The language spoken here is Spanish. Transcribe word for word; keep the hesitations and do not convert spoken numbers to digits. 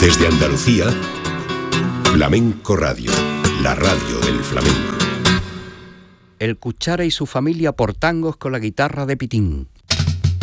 Desde Andalucía, Flamenco Radio, la radio del flamenco. El Cuchara y su familia por tangos con la guitarra de Pitín.